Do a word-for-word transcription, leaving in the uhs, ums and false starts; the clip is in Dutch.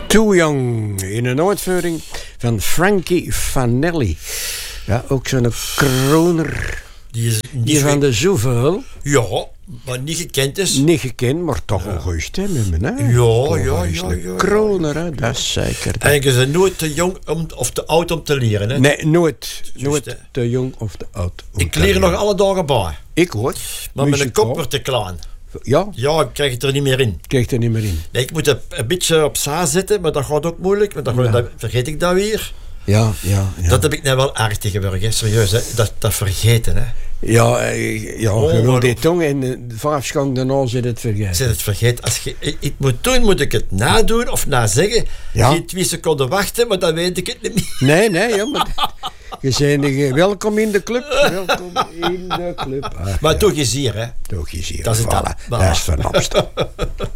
Too Young in een uitvoering van Frankie Fanelli. Ja, ook zo'n kroner. Die is niet Die van de zoveel. Ja, maar niet gekend is. Niet gekend, maar toch ja. een goede stem hebben, hè? Ja, toch ja, een ja, ja. kroner, hè? Dat is zeker. En je bent nooit te jong om, of te oud om te leren, hè? Nee, nooit. Just, nooit hè. te jong of te oud. Ik leer nog alle dagen bij. Ik hoor. Maar mijn kop wordt te klein. Ja? Ja, ik krijg het er niet meer in. Krijg er niet meer in. Nee, ik moet een, een beetje op za zitten, maar dat gaat ook moeilijk. Want dan, Ja. dan vergeet ik dat weer. Ja, ja, ja. Dat heb ik nou wel erg tegenwoordig, hè. Serieus, hè. Dat, dat vergeten, hè. Ja, eh, ja Oh, je wil maar- die tong en eh, vijf schang daarna zit het vergeten. Zet het vergeten. Als je ik, ik moet doen, moet ik het nadoen of nazeggen. Ja. Geen twee seconden wachten, maar dan weet ik het niet meer. Nee, nee, ja, maar je bent eh, welkom in de club. Welkom in de club. Ach, Maar ja. toch is hier, hè. Toch is hier. Dat is het Voilà. dan. Dat is van Amstel.